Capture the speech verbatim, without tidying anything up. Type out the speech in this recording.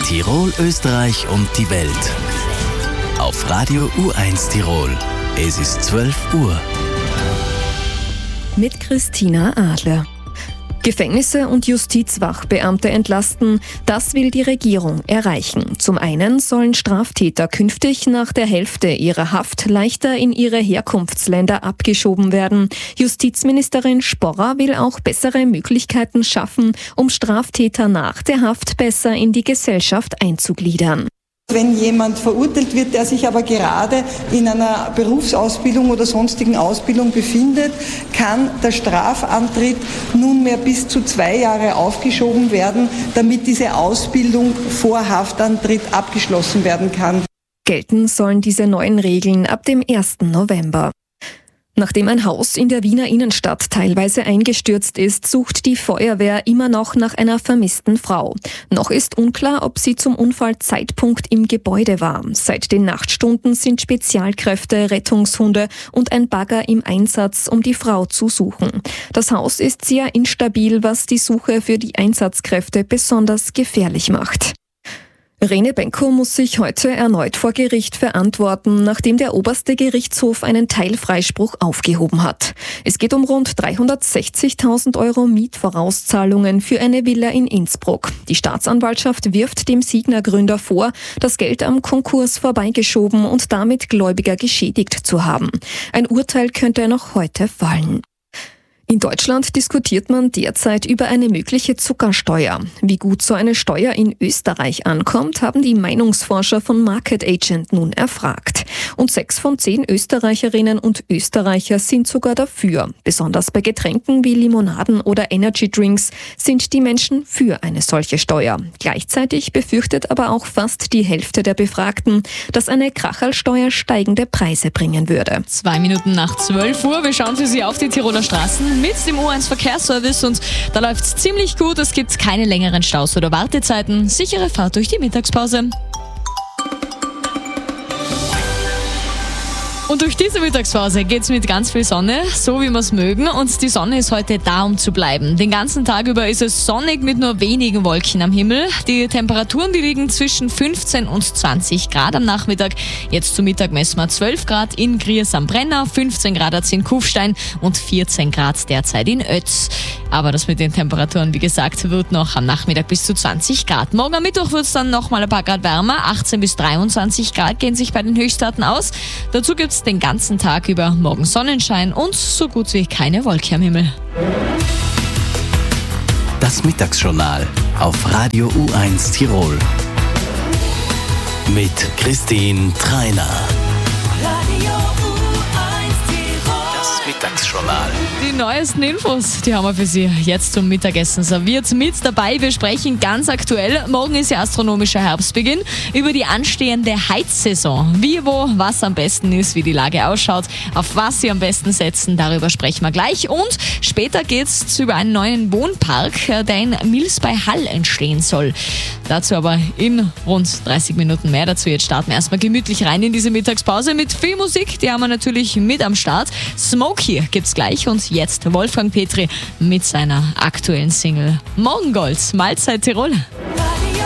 Tirol, Österreich und die Welt. Auf Radio U eins Tirol. Es ist zwölf Uhr. Mit Christina Adler. Gefängnisse und Justizwachbeamte entlasten, das will die Regierung erreichen. Zum einen sollen Straftäter künftig nach der Hälfte ihrer Haft leichter in ihre Herkunftsländer abgeschoben werden. Justizministerin Sporrer will auch bessere Möglichkeiten schaffen, um Straftäter nach der Haft besser in die Gesellschaft einzugliedern. Wenn jemand verurteilt wird, der sich aber gerade in einer Berufsausbildung oder sonstigen Ausbildung befindet, kann der Strafantritt nunmehr bis zu zwei Jahre aufgeschoben werden, damit diese Ausbildung vor Haftantritt abgeschlossen werden kann. Gelten sollen diese neuen Regeln ab dem ersten November. Nachdem ein Haus in der Wiener Innenstadt teilweise eingestürzt ist, sucht die Feuerwehr immer noch nach einer vermissten Frau. Noch ist unklar, ob sie zum Unfallzeitpunkt im Gebäude war. Seit den Nachtstunden sind Spezialkräfte, Rettungshunde und ein Bagger im Einsatz, um die Frau zu suchen. Das Haus ist sehr instabil, was die Suche für die Einsatzkräfte besonders gefährlich macht. Rene Benko muss sich heute erneut vor Gericht verantworten, nachdem der oberste Gerichtshof einen Teilfreispruch aufgehoben hat. Es geht um rund dreihundertsechzigtausend Euro Mietvorauszahlungen für eine Villa in Innsbruck. Die Staatsanwaltschaft wirft dem Signa-Gründer vor, das Geld am Konkurs vorbeigeschoben und damit Gläubiger geschädigt zu haben. Ein Urteil könnte noch heute fallen. In Deutschland diskutiert man derzeit über eine mögliche Zuckersteuer. Wie gut so eine Steuer in Österreich ankommt, haben die Meinungsforscher von Market Agent nun erfragt. Und sechs von zehn Österreicherinnen und Österreicher sind sogar dafür. Besonders bei Getränken wie Limonaden oder Energy Drinks sind die Menschen für eine solche Steuer. Gleichzeitig befürchtet aber auch fast die Hälfte der Befragten, dass eine Kracherlsteuer steigende Preise bringen würde. Zwei Minuten nach zwölf Uhr. Wir schauen für Sie auf die Tiroler Straßen mit dem U eins Verkehrsservice und da läuft es ziemlich gut. Es gibt keine längeren Staus oder Wartezeiten. Sichere Fahrt durch die Mittagspause. Und durch diese Mittagspause geht's mit ganz viel Sonne, so wie wir es mögen. Und die Sonne ist heute da, um zu bleiben. Den ganzen Tag über ist es sonnig mit nur wenigen Wolken am Himmel. Die Temperaturen, die liegen zwischen fünfzehn und zwanzig Grad am Nachmittag. Jetzt zum Mittag messen wir zwölf Grad in Griers am Brenner, fünfzehn Grad hat's in Kufstein und vierzehn Grad derzeit in Ötz. Aber das mit den Temperaturen, wie gesagt, wird noch am Nachmittag bis zu zwanzig Grad. Morgen am Mittwoch wird's dann noch mal ein paar Grad wärmer. achtzehn bis dreiundzwanzig Grad gehen sich bei den Höchstwerten aus. Dazu gibt's den ganzen Tag über morgen Sonnenschein und so gut wie keine Wolke am Himmel. Das Mittagsjournal auf Radio U eins Tirol. Mit Christine Treiner. Mittagsjournal. Die neuesten Infos, die haben wir für Sie jetzt zum Mittagessen serviert. Mit dabei, wir sprechen ganz aktuell, morgen ist ja astronomischer Herbstbeginn, über die anstehende Heizsaison. Wie, wo, was am besten ist, wie die Lage ausschaut, auf was Sie am besten setzen, darüber sprechen wir gleich. Und später geht es über einen neuen Wohnpark, der in Mils bei Hall entstehen soll. Dazu aber in rund dreißig Minuten mehr dazu. Jetzt starten wir erstmal gemütlich rein in diese Mittagspause mit viel Musik, die haben wir natürlich mit am Start. Smokey gibt's gleich und jetzt Wolfgang Petri mit seiner aktuellen Single Morgengold. Mahlzeit Tirol.